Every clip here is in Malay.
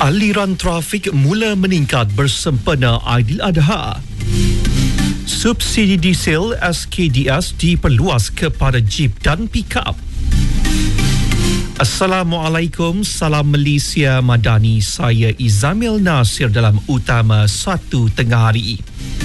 Aliran trafik mula meningkat bersempena Aidiladha. Subsidi diesel SKDS diperluas kepada jeep dan pikap. Assalamualaikum, salam Malaysia Madani. Saya Izamil Nasir dalam Utama 1 Tengah Hari.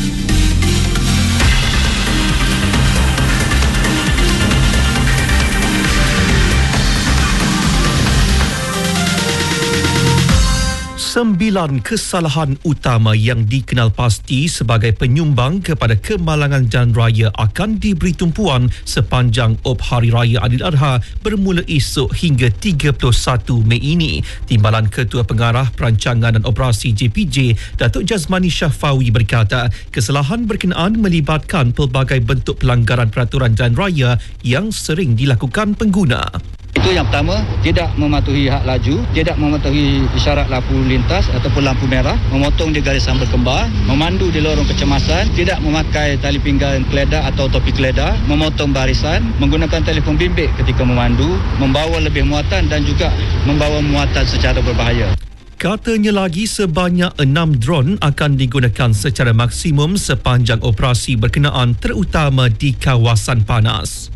Sembilan kesalahan utama yang dikenal pasti sebagai penyumbang kepada kemalangan jalan raya akan diberi tumpuan sepanjang Op Hari Raya Aidiladha bermula esok hingga 31 Mei ini. Timbalan Ketua Pengarah Perancangan dan Operasi JPJ, Datuk Jazmani Syafawi berkata, kesalahan berkenaan melibatkan pelbagai bentuk pelanggaran peraturan jalan raya yang sering dilakukan pengguna. Itu yang pertama, tidak mematuhi hak laju, tidak mematuhi isyarat lampu lintas ataupun lampu merah, memotong di garisan berkembar, memandu di lorong kecemasan, tidak memakai tali pinggang keledar atau topi keledar, memotong barisan, menggunakan telefon bimbit ketika memandu, membawa lebih muatan dan juga membawa muatan secara berbahaya. Katanya lagi sebanyak 6 drone akan digunakan secara maksimum sepanjang operasi berkenaan terutama di kawasan panas.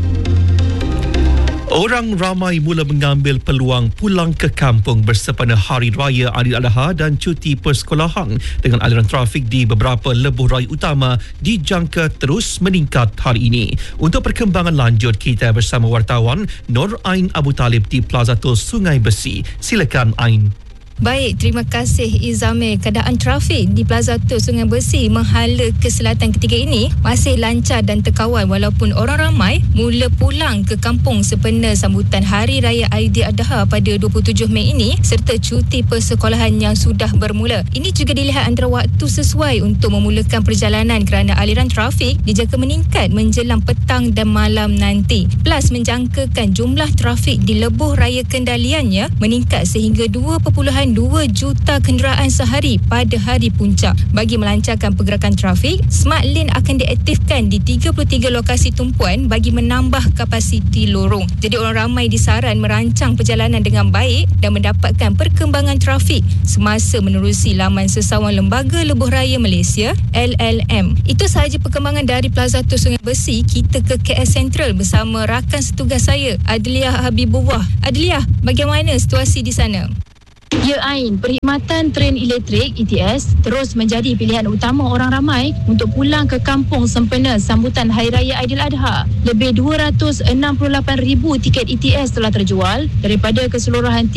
Orang ramai mula mengambil peluang pulang ke kampung bersempena Hari Raya Aidiladha dan cuti persekolahan dengan aliran trafik di beberapa lebuh raya utama dijangka terus meningkat hari ini. Untuk perkembangan lanjut, kita bersama wartawan Nur Ain Abu Talib di Plaza Tol Sungai Besi. Silakan Ain. Baik, terima kasih Izamil. Keadaan trafik di Plaza Tol Sungai Besi menghala ke selatan ketiga ini masih lancar dan terkawal walaupun orang ramai mula pulang ke kampung sempena sambutan Hari Raya Aidiladha pada 27 Mei ini serta cuti persekolahan yang sudah bermula. Ini juga dilihat antara waktu sesuai untuk memulakan perjalanan kerana aliran trafik dijangka meningkat menjelang petang dan malam nanti. Plus menjangkakan jumlah trafik di lebuh raya kendaliannya meningkat sehingga 2.2 juta kenderaan sehari pada hari puncak. Bagi melancarkan pergerakan trafik, Smart Lane akan diaktifkan di 33 lokasi tumpuan bagi menambah kapasiti lorong. Jadi orang ramai disaran merancang perjalanan dengan baik dan mendapatkan perkembangan trafik semasa menerusi laman Sesawan Lembaga Lebuh Raya Malaysia LLM. Itu sahaja perkembangan dari Plaza Tol Sungai Besi. Kita ke KL Sentral bersama rakan setugas saya Adliah Habibullah. Adliah, bagaimana situasi di sana? Ya Ain, perkhidmatan tren elektrik ETS terus menjadi pilihan utama orang ramai untuk pulang ke kampung sempena sambutan Hari Raya Aidiladha. Lebih 268,000 tiket ETS telah terjual daripada keseluruhan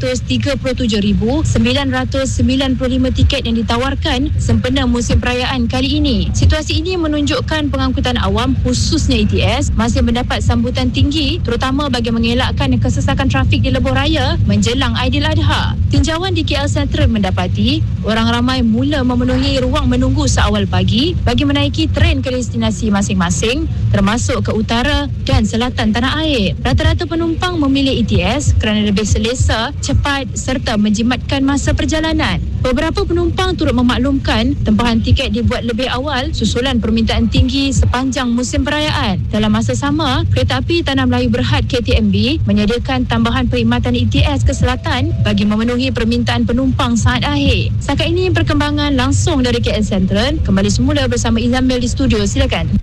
337,995 tiket yang ditawarkan sempena musim perayaan kali ini. Situasi ini menunjukkan pengangkutan awam khususnya ETS masih mendapat sambutan tinggi terutama bagi mengelakkan kesesakan trafik di lebuh raya menjelang Aidiladha. Tinjauan di KL Sentral mendapati orang ramai mula memenuhi ruang menunggu seawal pagi bagi menaiki tren ke destinasi masing-masing termasuk ke utara dan selatan tanah air. Rata-rata penumpang memilih ETS kerana lebih selesa, cepat serta menjimatkan masa perjalanan. Beberapa penumpang turut memaklumkan tempahan tiket dibuat lebih awal susulan permintaan tinggi sepanjang musim perayaan. Dalam masa sama, Kereta Api Tanah Melayu Berhad KTMB menyediakan tambahan perkhidmatan ETS ke selatan bagi memenuhi permintaan penumpang saat akhir. Setakat ini perkembangan langsung dari KL Sentral. Kembali semula bersama Izamil di studio. Silakan.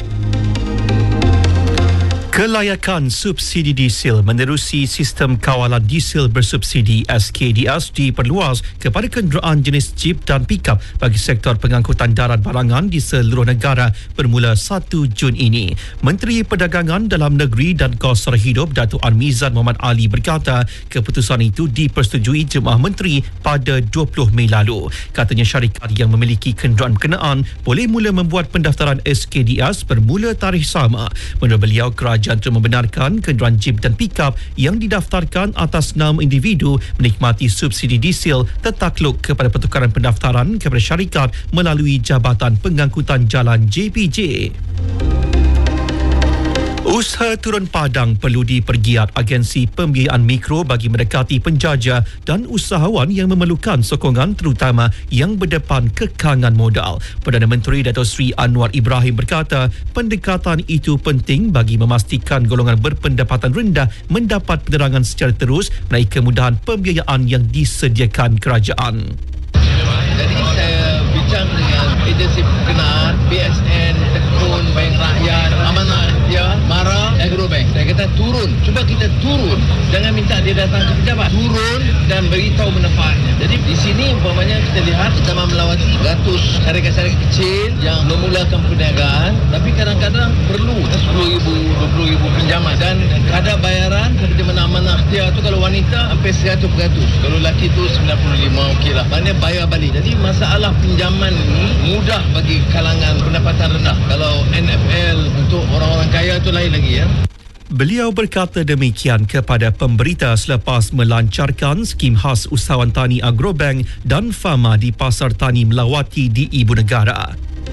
Kelayakan subsidi diesel menerusi sistem kawalan diesel bersubsidi SKDS diperluas kepada kenderaan jenis jeep dan pikap bagi sektor pengangkutan darat barangan di seluruh negara bermula 1 Jun ini. Menteri Perdagangan Dalam Negeri dan Kos Sara Hidup Datuk Armizan Muhammad Ali berkata keputusan itu dipersetujui Jemaah Menteri pada 20 Mei lalu. Katanya syarikat yang memiliki kenderaan berkenaan boleh mula membuat pendaftaran SKDS bermula tarikh sama. Menurut beliau, kerajaan telah membenarkan kenderaan jeep dan pikap yang didaftarkan atas nama individu menikmati subsidi diesel tertakluk kepada pertukaran pendaftaran kepada syarikat melalui Jabatan Pengangkutan Jalan JPJ. Usaha turun padang perlu dipergiat agensi pembiayaan mikro bagi mendekati penjaja dan usahawan yang memerlukan sokongan terutama yang berdepan kekangan modal. Perdana Menteri Dato' Sri Anwar Ibrahim berkata pendekatan itu penting bagi memastikan golongan berpendapatan rendah mendapat penerangan secara terus menaik kemudahan pembiayaan yang disediakan kerajaan. Jadi saya bincang dengan agensi berkenaan, BSN, Tekun, Bank Rakyat, Amanah, Mara, Agrobank. Saya kata turun. Cuba kita turun. Jangan minta dia datang ke pejabat. Turun dan beritahu manfaatnya. Jadi di sini umpamanya kita lihat kita melawati ratus syarikat-syarikat kecil yang memulakan perniagaan, tapi kadang-kadang perlu 10,000, 20,000 pinjaman dan kadar bayaran seperti mana Amanah Ikhtiar tu kalau wanita hampir 100%. Kalau lelaki tu 95 okeylah. Maknanya bayar balik. Jadi masalah pinjaman ni mudah bagi kalangan pendapatan rendah. Kalau NFL untuk orang-orang kaya tu lain lagi ya. Beliau berkata demikian kepada pemberita selepas melancarkan skim khas usahawan tani Agrobank dan Fama di Pasar Tani Melawati di Ibu Negara.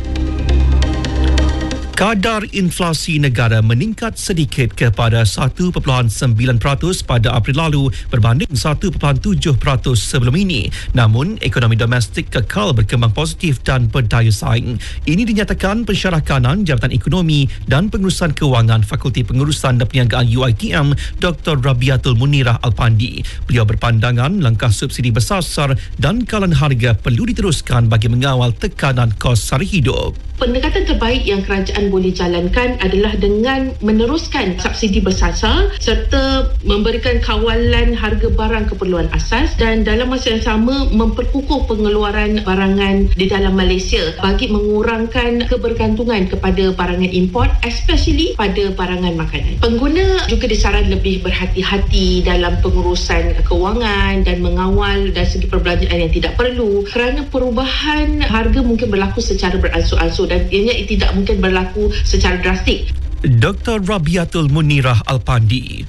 Kadar inflasi negara meningkat sedikit kepada 1.9% pada April lalu berbanding 1.7% sebelum ini. Namun, ekonomi domestik kekal berkembang positif dan berdaya saing. Ini dinyatakan pensyarah kanan Jabatan Ekonomi dan Pengurusan Kewangan Fakulti Pengurusan dan Perniagaan UiTM, Dr. Rabiatul Munirah Alpandi. Beliau berpandangan langkah subsidi bersasar dan kalan harga perlu diteruskan bagi mengawal tekanan kos sara hidup. Pendekatan terbaik yang kerajaan boleh jalankan adalah dengan meneruskan subsidi bersasar serta memberikan kawalan harga barang keperluan asas dan dalam masa yang sama memperkukuh pengeluaran barangan di dalam Malaysia bagi mengurangkan kebergantungan kepada barangan import, especially pada barangan makanan. Pengguna juga disaran lebih berhati-hati dalam pengurusan kewangan dan mengawal dari segi perbelanjaan yang tidak perlu kerana perubahan harga mungkin berlaku secara beransur-ansur dan ianya tidak mungkin berlaku secara drastik. Dr. Rabiatul Munirah Alpandi.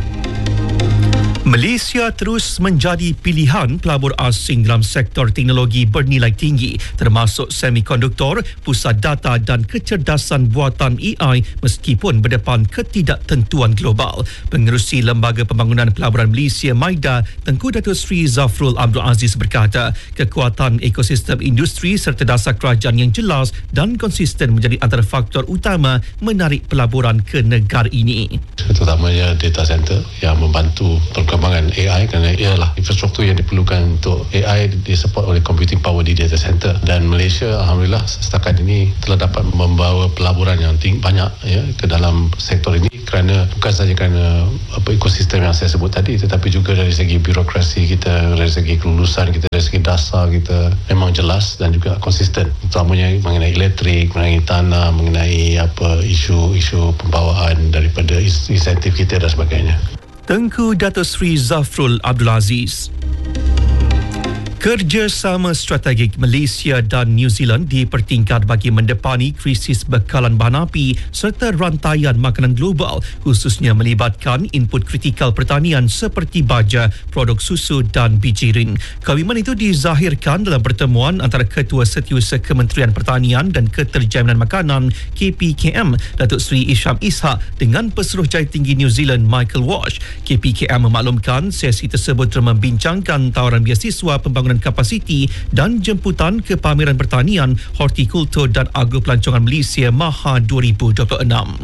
Malaysia terus menjadi pilihan pelabur asing dalam sektor teknologi bernilai tinggi termasuk semikonduktor, pusat data dan kecerdasan buatan AI meskipun berdepan ketidaktentuan global. Pengerusi Lembaga Pembangunan Pelaburan Malaysia MIDA, Tengku Dato' Sri Zafrul Abdul Aziz berkata, kekuatan ekosistem industri serta dasar kerajaan yang jelas dan konsisten menjadi antara faktor utama menarik pelaburan ke negara ini. Terutamanya data center yang membantu perkembangan AI kerana ialah infrastruktur yang diperlukan untuk AI disupport oleh computing power di data center dan Malaysia Alhamdulillah setakat ini telah dapat membawa pelaburan yang banyak ya, ke dalam sektor ini kerana bukan sahaja kerana ekosistem yang saya sebut tadi tetapi juga dari segi birokrasi kita, dari segi kelulusan kita, dari segi dasar kita memang jelas dan juga konsisten terutamanya mengenai elektrik, mengenai tanah, mengenai isu-isu pembawaan daripada insentif kita dan sebagainya. Tengku Dato' Sri Zafrul Abdul Aziz. Kerjasama strategik Malaysia dan New Zealand dipertingkat bagi mendepani krisis bekalan bahan api serta rantaian makanan global khususnya melibatkan input kritikal pertanian seperti baja, produk susu dan bijirin. Kawiman itu dizahirkan dalam pertemuan antara Ketua Setiausaha Kementerian Pertanian dan Keterjaminan Makanan KPKM Datuk Seri Isham Ishak dengan Pesuruhjaya Tinggi New Zealand Michael Walsh. KPKM memaklumkan sesi tersebut telah membincangkan tawaran beasiswa pembangunan kapasiti dan jemputan ke pameran pertanian, hortikultur dan agropelancongan Malaysia MAHA 2026.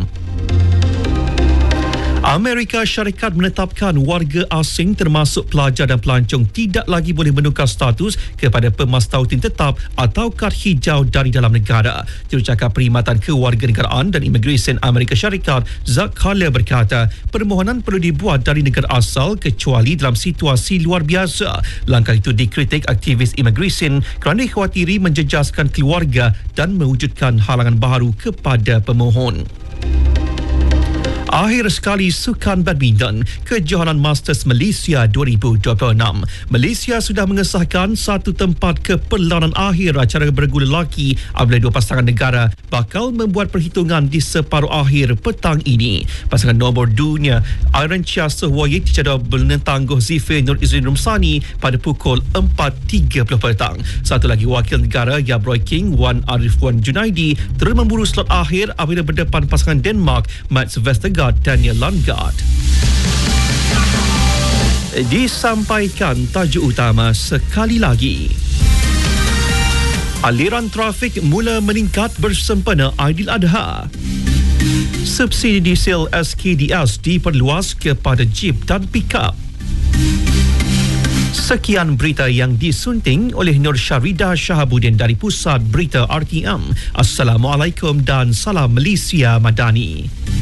Amerika Syarikat menetapkan warga asing termasuk pelajar dan pelancong tidak lagi boleh menukar status kepada pemastautin tetap atau kad hijau dari dalam negara. Jurucakap Perkhidmatan Kewarganegaraan dan Imigresen Amerika Syarikat Zak Khalil berkata, permohonan perlu dibuat dari negara asal kecuali dalam situasi luar biasa. Langkah itu dikritik aktivis imigresen kerana dikhawatiri menjejaskan keluarga dan mewujudkan halangan baharu kepada pemohon. Akhir sekali Sukan Badminton Kejohanan Masters Malaysia 2026. Malaysia sudah mengesahkan satu tempat ke perlawanan akhir acara bergula lelaki apabila dua pasangan negara bakal membuat perhitungan di separuh akhir petang ini. Pasangan nombor dunia Iron Chia Sehwaye dijadual menentang Goh Zifir Nur Izzuddin Rumsani pada pukul 4.30 petang. Satu lagi wakil negara Yap Roy King Wan Arif Wan Junaidi terus memburu slot akhir apabila berdepan pasangan Denmark Mats Vestergaard Daniel Landgaard. Disampaikan tajuk utama sekali lagi. Aliran trafik mula meningkat bersempena Aidiladha. Subsidi diesel SKDS diperluas kepada jeep dan pickup. Sekian berita yang disunting oleh Nur Syarida Shahabuddin dari Pusat Berita RTM. Assalamualaikum dan salam Malaysia Madani.